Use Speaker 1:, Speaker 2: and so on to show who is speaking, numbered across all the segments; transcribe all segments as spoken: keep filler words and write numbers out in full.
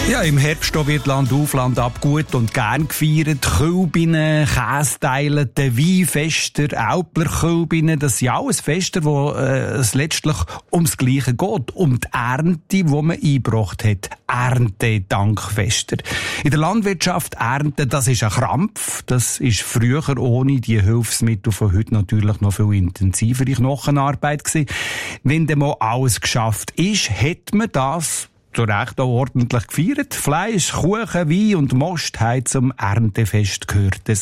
Speaker 1: Ja, im Herbst wird Land auf, Land ab gut und gern gefeiert. Kölbinnen, Kästeile, die Weinfester, Aupler-Kölbinnen, das sind alles Fester, wo äh, es letztlich ums Gleiche geht. Um die Ernte, die man eingebracht hat. Erntedankfester. In der Landwirtschaft Ernte, das ist ein Krampf. Das ist früher ohne die Hilfsmittel von heute natürlich noch viel intensivere Knochenarbeit gewesen. Wenn dann mal alles geschafft ist, hat man das zu Recht auch ordentlich gefeiert. Fleisch, Kuchen, Wein und Most haben zum Erntefest gehört. Das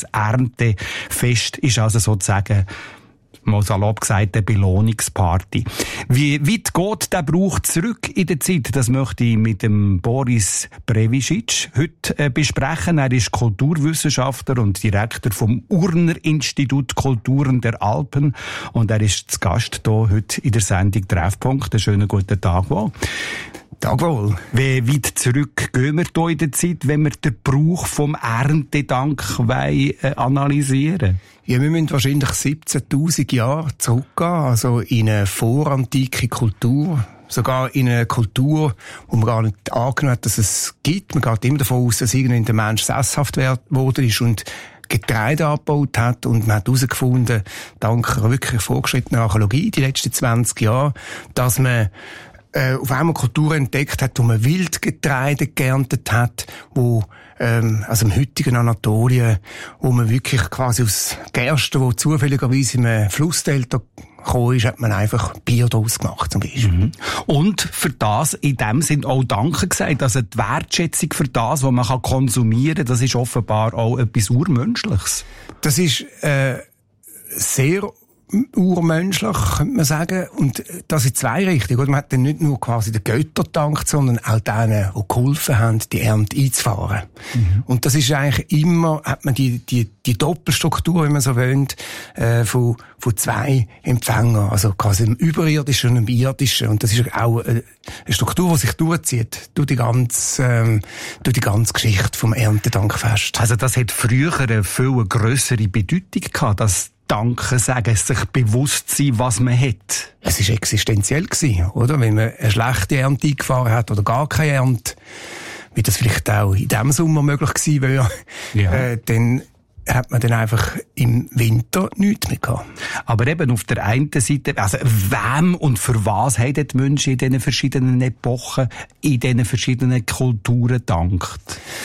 Speaker 1: Erntefest ist also sozusagen, mal salopp gesagt, eine Belohnungsparty. Wie weit geht der Brauch zurück in der Zeit? Das möchte ich mit dem Boris Brevicic heute äh, besprechen. Er ist Kulturwissenschaftler und Direktor vom Urner Institut Kulturen der Alpen. Und er ist zu Gast hier heute in der Sendung Treffpunkt. Einen schönen guten Tag wohl. Tag wohl. Wie weit zurück gehen wir hier in der Zeit, wenn wir den Brauch vom Erntedank wollen, äh, analysieren?
Speaker 2: Ja, wir müssen wahrscheinlich siebzehntausend Jahre zurückgehen, also in eine vorantike Kultur. Sogar in eine Kultur, wo man gar nicht angenommen hat, dass es gibt. Man geht immer davon aus, dass irgendwann der Mensch sesshaft geworden ist und Getreide abgebaut hat, und man hat herausgefunden, dank wirklich fortgeschrittener Archäologie die letzten zwanzig Jahre, dass man äh, auf einmal Kulturen entdeckt hat, wo man Wildgetreide geerntet hat, wo ähm, also im heutigen Anatolien, wo man wirklich quasi aus Gerste, wo zufälligerweise in einem Flussdelta gekommen ist, hat man einfach Bier daraus gemacht zum Beispiel.
Speaker 1: Mhm. Und für das in dem sind auch Danke gesagt. Also die Wertschätzung für das, was man kann konsumieren kann, das ist offenbar auch etwas Urmenschliches.
Speaker 2: Das ist äh, sehr urmenschlich, könnte man sagen. Und das in zwei Richtungen. Man hat dann nicht nur quasi den Göttern gedankt, sondern auch denen, die geholfen haben, die Ernte einzufahren. Mhm. Und das ist eigentlich immer, hat man die, die, die Doppelstruktur, wenn man so will, äh, von, von zwei Empfängern. Also quasi im Überirdischen und im Irdischen. Und das ist auch eine Struktur, die sich durchzieht durch die ganze, ähm, durch die ganze Geschichte vom Erntedankfest.
Speaker 1: Also das hat früher eine viel grössere Bedeutung gehabt, dass Danke sagen, sich bewusst sein, was man hat.
Speaker 2: Es war existenziell gewesen, oder? Wenn man eine schlechte Ernte eingefahren hat oder gar keine Ernte, wie das vielleicht auch in diesem Sommer möglich gewesen wäre, ja. äh, dann hat man dann einfach im Winter nichts mehr gehabt.
Speaker 1: Aber eben auf der einen Seite, also wem und für was haben die Menschen in diesen verschiedenen Epochen, in diesen verschiedenen Kulturen gedankt?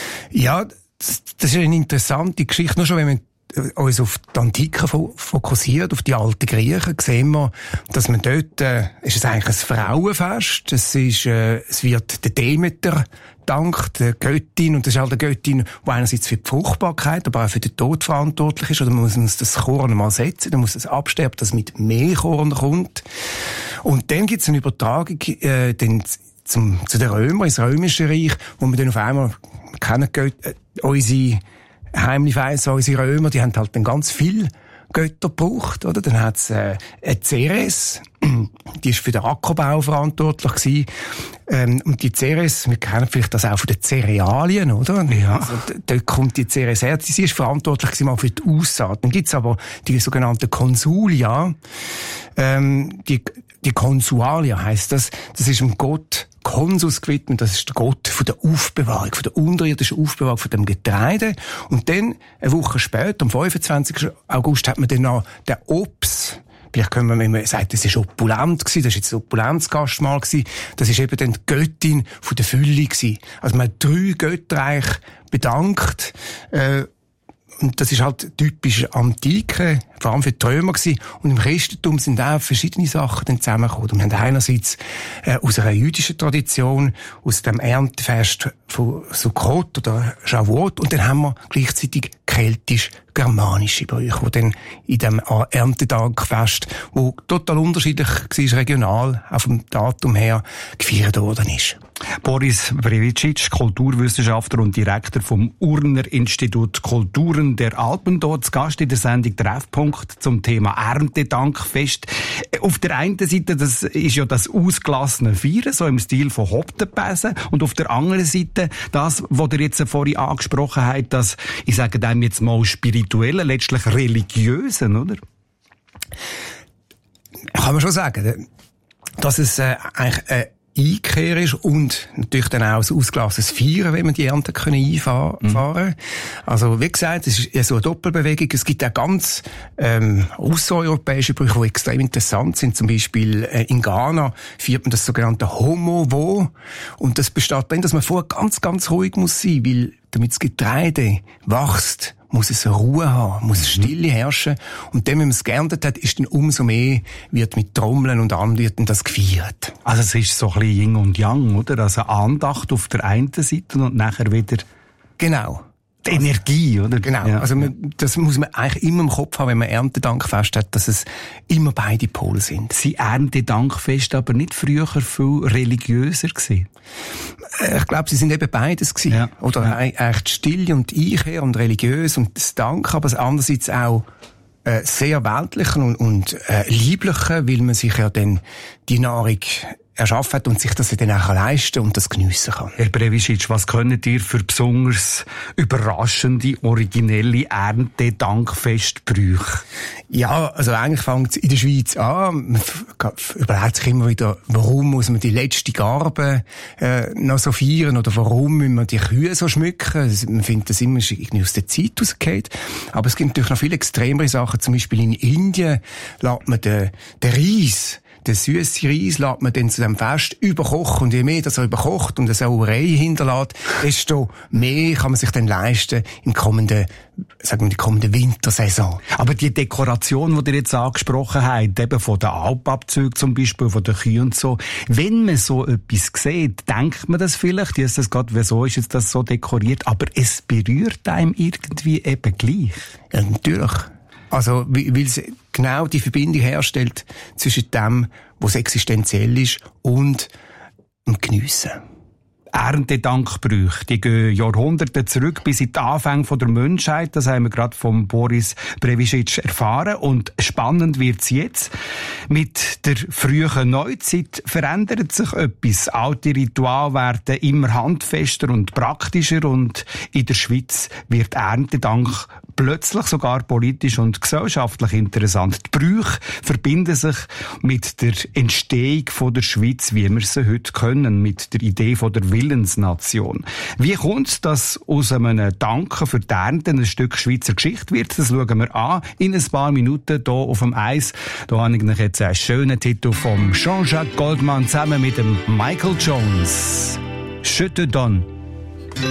Speaker 2: Ja, das, das ist eine interessante Geschichte. Nur schon, wenn man uns auf die Antike fokussiert, auf die alten Griechen, sehen wir, dass man dort, äh, ist es eigentlich ein Frauenfest, es ist, äh, es wird der Demeter dankt, der Göttin, und das ist halt eine Göttin, die einerseits für die Fruchtbarkeit, aber auch für den Tod verantwortlich ist, oder man muss uns das Korn mal setzen, dann muss es absterben, dass mit mehr Korn kommt. Und dann gibt es eine Übertragung, äh, dann zum, zu den Römern, ins Römische Reich, wo man dann auf einmal, wir kennen Göt- äh, unsere heimlich weiss, unsere Römer, die haben halt dann ganz viel Götter gebraucht, oder? Dann hat's äh, eine Ceres, die ist für den Ackerbau verantwortlich gewesen. Ähm, und die Ceres, wir kennen vielleicht das auch von den Cerealien, oder?
Speaker 1: Ja.
Speaker 2: Also, dort kommt die Ceres her. Sie ist verantwortlich gewesen mal für die Aussaat. Dann gibt's aber die sogenannten Consulia. Ähm, die, die Consualia heisst das. Das ist dem Gott Konsus gewidmet, das ist der Gott von der Aufbewahrung, von der unterirdischen Aufbewahrung von dem Getreide. Und dann, eine Woche später, am fünfundzwanzigsten August, hat man dann noch den Ops. Vielleicht können wir, wenn man sagt, das ist opulent gewesen, das ist jetzt ein Opulenzgastmahl gewesen, das ist eben dann die Göttin von der Fülle gewesen. Also man hat drei Götterreich bedankt, äh, und das ist halt typisch Antike, vor allem für die Römer gewesen. Und im Christentum sind auch verschiedene Sachen dann zusammengekommen. Und wir haben einerseits äh, aus einer jüdischen Tradition, aus dem Erntefest von Sukkot oder Shavuot, und dann haben wir gleichzeitig keltisch-germanische Brüche, die dann in dem Erntedankfest, wo total unterschiedlich war, regional, auch vom Datum her, gefeiert worden ist.
Speaker 1: Boris Brevicic, Kulturwissenschaftler und Direktor vom Urner Institut Kulturen der Alpen, dort zu Gast in der Sendung Treffpunkt zum Thema Erntedankfest. Auf der einen Seite, das ist ja das ausgelassene Feiern, so im Stil von Hoptenpässe, und auf der anderen Seite das, was ihr jetzt vorhin angesprochen habt, das, ich sage dem jetzt mal spirituelle, letztlich religiösen, oder?
Speaker 2: Kann man schon sagen, dass es äh, eigentlich äh, Einkehr ist und natürlich dann auch ein ausgelassenes Feiern, wenn man die Ernte können einfahren können. Mhm. Also wie gesagt, es ist so eine Doppelbewegung. Es gibt auch ganz ähm, außereuropäische Brüche, die extrem interessant sind. Zum Beispiel äh, in Ghana feiert man das sogenannte Homo-Wo. Und das besteht darin, dass man vorher ganz, ganz ruhig muss sein, weil damit das Getreide wächst, muss es Ruhe haben, muss es Stille herrschen. Und dann, wenn man es geerntet hat, ist dann umso mehr, wird mit Trommeln und allem wird dann das gefeiert.
Speaker 1: Also es ist so ein bisschen Yin und Yang, oder? Also Andacht auf der einen Seite und nachher wieder...
Speaker 2: Genau.
Speaker 1: Die Energie, oder?
Speaker 2: Genau. Ja. Also man, das muss man eigentlich immer im Kopf haben, wenn man Erntedankfest hat, dass es immer beide Pole sind.
Speaker 1: Sie Erntedankfest aber nicht früher viel religiöser gewesen?
Speaker 2: Ich glaube, sie sind eben beides gewesen. Ja. Oder ja. eigentlich die Stille und die Einkehr und religiös und das Dank, aber andererseits auch äh, sehr weltlichen und, und äh, lieblichen, weil man sich ja dann die Nahrung erschaffen hat und sich das dann auch leisten und das geniessen kann.
Speaker 1: Herr Previsic, was könnt ihr für besonders überraschende, originelle Erntedankfestbrüche?
Speaker 2: Ja, also eigentlich fängt es in der Schweiz an. Man überlegt sich immer wieder, warum muss man die letzte Garbe äh, noch so feiern oder warum müssen wir die Kühe so schmücken. Man findet das immer irgendwie aus der Zeit rausgeht. Aber es gibt natürlich noch viel extremere Sachen. Zum Beispiel in Indien lässt man den, den Reis, den süßen Reis lässt man dann zu dem Fest überkochen. Und je mehr das er überkocht und eine Sauerei hinterlässt, desto mehr kann man sich dann leisten im kommenden, sagen wir, die kommende Wintersaison.
Speaker 1: Aber die Dekoration, die ihr jetzt angesprochen habt, eben von den Alpabzügen zum Beispiel, von den Kühen und so, wenn man so etwas sieht, denkt man das vielleicht, ist das gerade, wieso ist jetzt das so dekoriert, aber es berührt einem irgendwie eben gleich.
Speaker 2: Ja, natürlich. Also, weil es genau die Verbindung herstellt zwischen dem, was existenziell ist, und dem Geniessen.
Speaker 1: Erntedankbrüche, die gehen Jahrhunderte zurück bis in die Anfänge der Menschheit. Das haben wir gerade von Boris Previsic erfahren. Und spannend wird's jetzt. Mit der frühen Neuzeit verändert sich etwas. Alte Rituale werden immer handfester und praktischer. Und in der Schweiz wird Erntedank plötzlich sogar politisch und gesellschaftlich interessant. Die Brüche verbinden sich mit der Entstehung von der Schweiz, wie wir sie heute können, mit der Idee von der Willensnation. Wie kommt es, dass aus einem Danken für die Ernte ein Stück Schweizer Geschichte wird? Das schauen wir an in ein paar Minuten hier auf dem Eis. Da habe ich jetzt einen schönen Titel vom Jean-Jacques Goldman zusammen mit dem Michael Jones. Je te donne.